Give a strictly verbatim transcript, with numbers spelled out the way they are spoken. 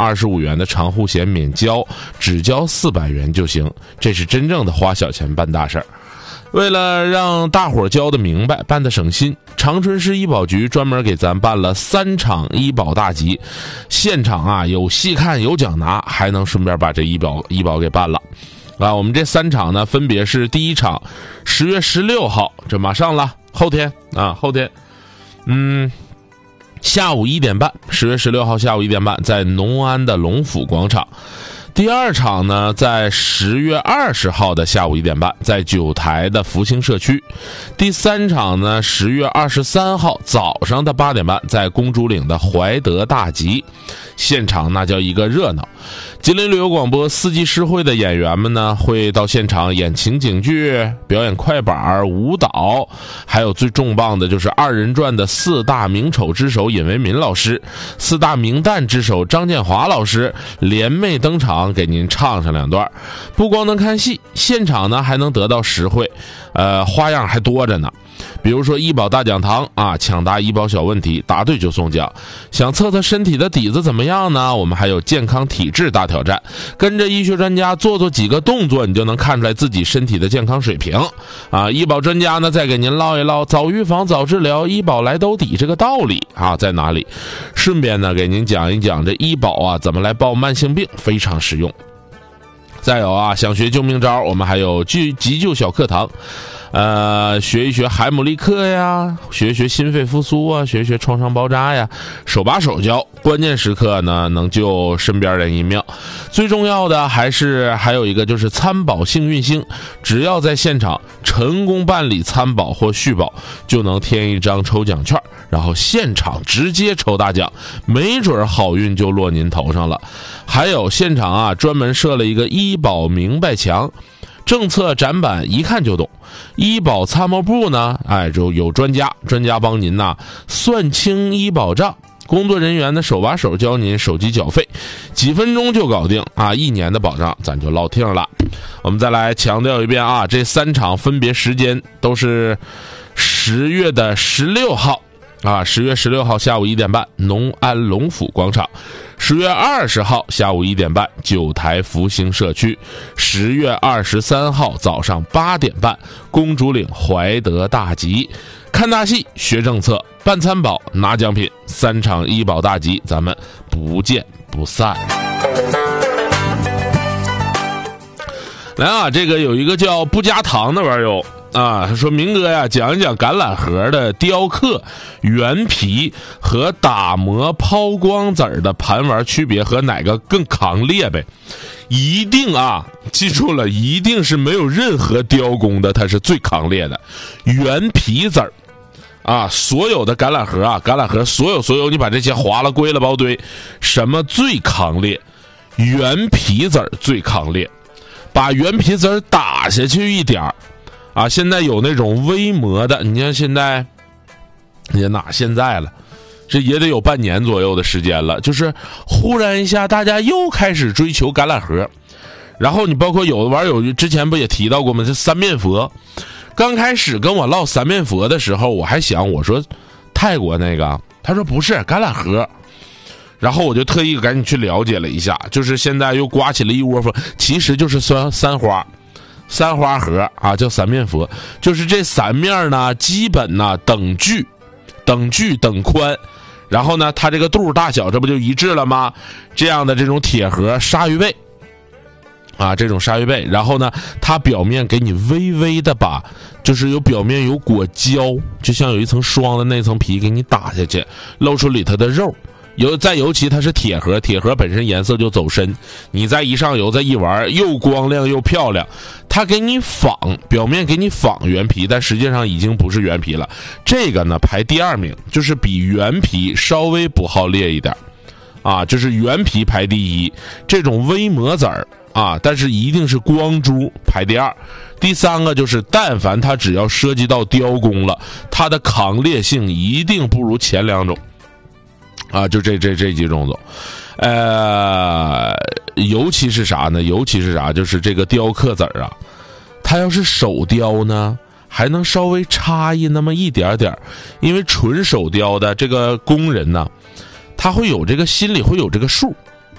二十五元的长护险免交，只交四百元就行，这是真正的花小钱办大事儿。为了让大伙儿交得明白，办得省心，长春市医保局专门给咱办了三场医保大集，现场啊有戏看有奖拿，还能顺便把这医保医保给办了。啊，我们这三场呢，分别是第一场，十月十六号，这马上了，后天啊，后天，嗯，下午一点半，十月十六号下午一点半，在农安的龙府广场。第二场呢，在十月二十号的下午一点半，在九台的福兴社区。第三场呢，十月二十三号早上的八点半，在公主岭的怀德大集。现场那叫一个热闹。吉林旅游广播四季诗会的演员们呢，会到现场演情景剧、表演快板、舞蹈，还有最重磅的就是二人转的四大名丑之首尹维民老师，四大名旦之首张建华老师联袂登场，给您唱上两段。不光能看戏，现场呢还能得到实惠，呃，花样还多着呢。比如说医保大讲堂啊，抢答医保小问题，答对就送奖。想测测身体的底子怎么样呢？我们还有健康体质大挑战，跟着医学专家做做几个动作，你就能看出来自己身体的健康水平啊。医保专家呢再给您唠一唠早预防早治疗，医保来兜底这个道理啊在哪里，顺便呢给您讲一讲这医保啊怎么来报慢性病，非常实用。再有啊，想学救命招，我们还有急急救小课堂，呃，学一学海姆立克呀，学一学心肺复苏啊，学一学创伤包扎呀，手把手教，关键时刻呢能救身边人一命。最重要的还是还有一个就是参保幸运星，只要在现场成功办理参保或续保，就能添一张抽奖券，然后现场直接抽大奖，没准好运就落您头上了。还有现场啊专门设了一个医保明白墙，政策展板一看就懂。医保参谋部呢，哎，就有专家，专家帮您呐、啊、算清医保账，工作人员呢手把手教您手机缴费，几分钟就搞定啊！一年的保障咱就落听了。我们再来强调一遍啊，这三场分别时间都是十月的十六号啊，十月十六号下午一点半，农安龙府广场。十月二十号下午一点半，九台福兴社区；十月二十三号早上八点半，公主岭怀德大集。看大戏，学政策，办参保，拿奖品，三场医保大集，咱们不见不散。来啊，这个有一个叫不加糖的玩意儿啊，他说明哥呀，讲一讲橄榄核的雕刻、原皮和打磨抛光子儿的盘丸区别和哪个更抗裂呗？一定啊，记住了，一定是没有任何雕工的，它是最抗裂的。原皮子儿啊，所有的橄榄核啊，橄榄核所有所有，你把这些划了归了包堆，什么最抗裂？原皮子儿最抗裂，把原皮子儿打下去一点儿。啊，现在有那种微磨的，你看现在也哪现在了，这也得有半年左右的时间了，就是忽然一下大家又开始追求橄榄核。然后你包括有的网友之前不也提到过吗？这三面佛，刚开始跟我唠三面佛的时候，我还想我说泰国那个，他说不是橄榄核。然后我就特意赶紧去了解了一下，就是现在又刮起了一窝蜂，其实就是三三花三花盒啊，叫三面佛，就是这三面呢基本呢等距等距等宽，然后呢它这个肚大小这不就一致了吗？这样的这种铁盒鲨鱼背啊，这种鲨鱼背，然后呢它表面给你微微的把就是有表面有裹胶，就像有一层霜的那层皮给你打下去，露出里头的肉。尤再尤其它是铁盒，铁盒本身颜色就走深，你再一上油再一玩，又光亮又漂亮。它给你仿，表面给你仿原皮，但实际上已经不是原皮了。这个呢排第二名，就是比原皮稍微不好裂一点啊，就是原皮排第一，这种微磨子儿啊，但是一定是光珠排第二。第三个就是但凡它只要涉及到雕工了，它的抗裂性一定不如前两种啊，就这这这几种走，呃，尤其是啥呢？尤其是啥？就是这个雕刻子儿啊，它要是手雕呢，还能稍微差异那么一点点，因为纯手雕的这个工人呢，他会有这个心里会有这个数，